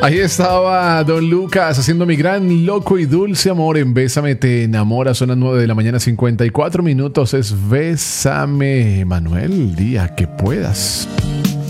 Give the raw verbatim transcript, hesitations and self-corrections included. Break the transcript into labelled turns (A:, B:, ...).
A: Ahí estaba Don Lucas haciendo mi gran, loco y dulce amor en Bésame te enamora. Son las nueve de la mañana, cincuenta y cuatro minutos. Es Bésame, Manuel, el día que puedas.